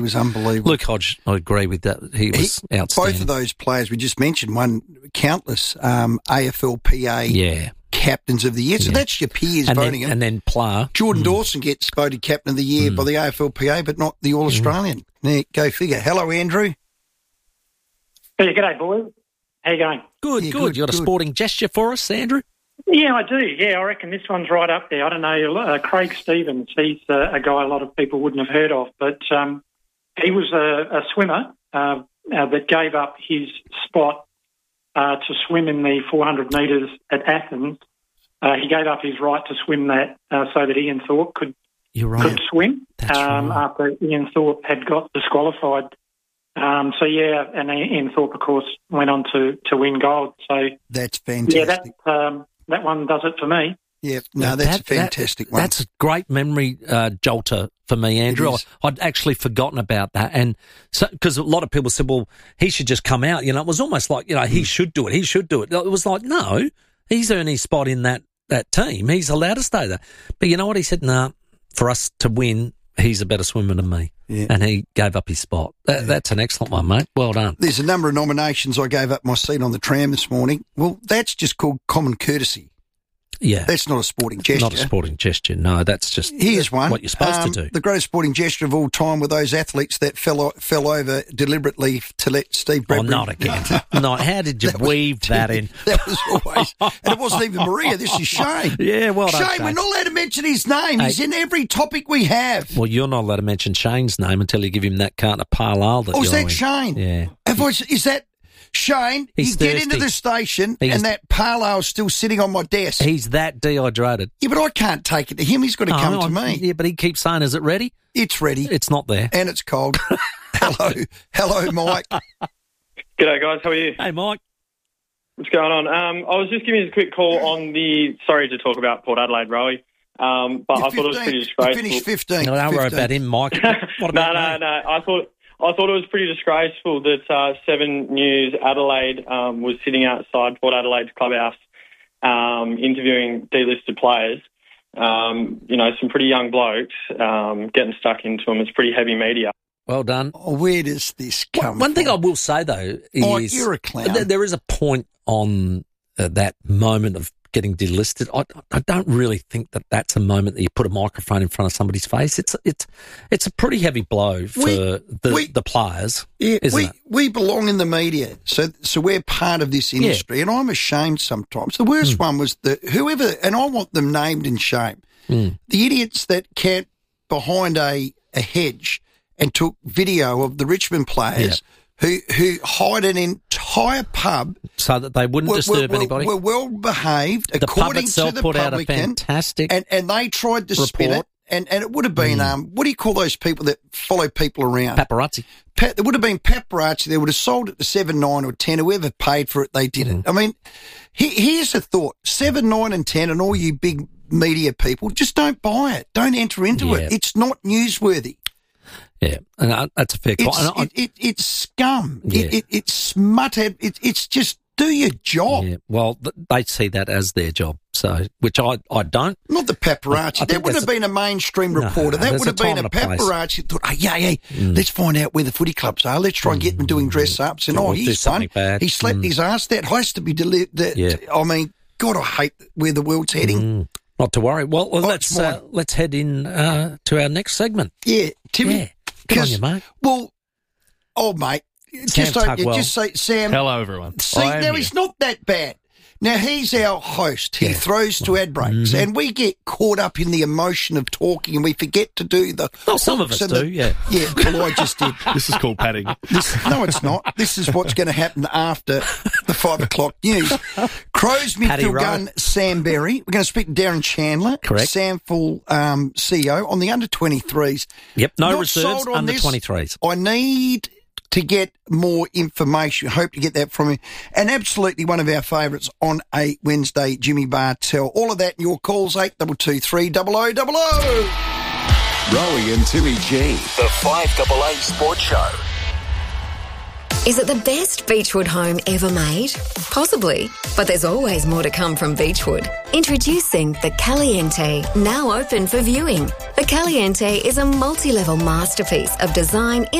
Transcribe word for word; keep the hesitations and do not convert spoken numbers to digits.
It was unbelievable. Luke Hodge, I agree with that. He was he, outstanding. Both of those players we just mentioned won countless um, A F L P A yeah. captains of the year. So yeah. that's your peers and voting then, him. And then Pla. Jordan mm. Dawson gets voted captain of the year mm. by the A F L P A, but not the All-Australian. Mm. Now, go figure. Hello, Andrew. Hey, g'day, boys. How you going? Good, yeah, good. good. You got a good. sporting gesture for us, Andrew? Yeah, I do. Yeah, I reckon this one's right up there. I don't know, uh, Craig Stevens, he's uh, a guy a lot of people wouldn't have heard of, but um, he was a, a swimmer uh, uh, that gave up his spot uh, to swim in the four hundred metres at Athens. Uh, he gave up his right to swim that uh, so that Ian Thorpe could You're right. could swim That's um, right. after Ian Thorpe had got disqualified. Um, so, yeah, and Ian Thorpe, of course, went on to, to win gold. So That's fantastic. Yeah, that, um, that one does it for me. Yeah, no, Now, that's that- a fantastic that, one. That's a great memory uh, jolter for me, Andrew. It I, is. I'd actually forgotten about that. And so, because a lot of people said, well, he should just come out. You know, it was almost like, you know, he should do it. He should do it. It was like, no, he's earned his spot in that, that team. He's allowed to stay there. But you know what? He said, no, nah, for us to win, he's a better swimmer than me. Yeah. And he gave up his spot. That, That's an excellent one, mate. Well done. There's a number of nominations. I gave up my seat on the tram this morning. Well, that's just called common courtesy. Yeah. That's not a sporting gesture. Not a sporting gesture. No, that's just Here's one. what you're supposed Um, to do. The greatest sporting gesture of all time were those athletes that fell o- fell over deliberately to let Steve Oh, Bradbury... not again. No, how did you That was- weave that in? That was always... And it wasn't even Maria. This is Shane. Yeah, well done, Shane, Shane. we're not allowed to mention his name. He's Hey. in every topic we have. Well, you're not allowed to mention Shane's name until you give him that carton of pale ale that Oh, is you're that in. Shane? Yeah. Have I, is that... Shane, He's you get into thirsty. the station He's- and that pale ale's still sitting on my desk. He's that dehydrated. Yeah, but I can't take it to him. He's got to Oh, come to I- me. Yeah, but he keeps saying, is it ready? It's ready. It's not there. And it's cold. Hello. Hello, Mike. G'day, guys. How are you? Hey, Mike. What's going on? Um, I was just giving you a quick call on the... Sorry to talk about Port Adelaide, Rowie, um, but You're I thought it was pretty You disgraceful. finished fifteenth. No, don't worry fifteenth. about him, Mike. What no, about no, me? no. I thought I thought it was pretty disgraceful that uh, Seven News Adelaide um, was sitting outside Port Adelaide's clubhouse um, interviewing delisted players. Um, you know, some pretty young blokes um, getting stuck into them. It's pretty heavy media. Well done. Oh, where does this come One, one thing I from? will say, though, is... Oh, you're a clown. th- there is a point on uh, that moment of getting delisted. I, I don't really think that that's a moment that you put a microphone in front of somebody's face. It's it's it's a pretty heavy blow for We- the, we- the players, Yeah, isn't we, it? we belong in the media, so so we're part of this industry, and I'm ashamed sometimes. The worst Hmm. one was the whoever, and I want them named and shamed, Mm. the idiots that camped behind a, a hedge and took video of the Richmond players who who hide an entire pub. So that they wouldn't were, disturb were, anybody. Were well behaved, the pub according itself to the put out a publican, fantastic... and and they tried to spin report. it, and and it would have been Mm. um what do you call those people that follow people around? paparazzi. Pa- there would have been paparazzi. They would have sold it to seven, nine, or ten. Whoever paid for it, they did it. I mean, he, here's a thought: seven, nine, and ten, and all you big media people, just don't buy it. Don't enter into Yeah. it. It's not newsworthy. Yeah, and uh, that's a fair It's comment. And I- it, it, it's scum. Yeah. It, it, it's smut. It, it's just do your job. yeah, well, th- they see that as their job, so which I, I don't. Not the paparazzi. I think That would that's have been a mainstream No, reporter. that there's would a have been time a and a place. paparazzi that thought, oh, yeah, yeah, let's find out where the footy clubs are. Let's try and get them doing dress-ups. And, Or oh, do he's fun. something bad. He slapped Mm. his ass. That has to be delivered. Yeah. I mean, God, I hate where the world's heading. Mm, not to worry. Well, well Oh, let's it's mine. uh, let's head in uh, to our next segment. Yeah, Timmy. Yeah, good on 'cause- you, mate. Well, oh, mate, just, Sam so, Tugwell. just say, Sam, Hello, everyone. see, I am now here. he's not that bad. Now, he's our host. He Yeah. throws to ad breaks, and we get caught up in the emotion of talking, and we forget to do the Oh, some of hooks us and the- do, yeah. Yeah, well, I just did. This is called padding. This, no, it's not. This is what's going to happen after the five o'clock news. Crows Paddy midfield Rowe. gun Sam Berry. We're going to speak to Darren Chandler, Correct. Samful um, C E O on the under twenty-threes. Yep, no Not reserves, sold on under this. twenty-threes. I need to get more information. Hope to get that from you. And absolutely one of our favourites on a Wednesday, Jimmy Bartell. All of that in your calls, eight two two three double oh double oh. Rowie and Timmy G. The five A A Sport Show. Is it the best Beechwood home ever made? Possibly, but there's always more to come from Beechwood. Introducing the Caliente, now open for viewing. The Caliente is a multi-level masterpiece of design,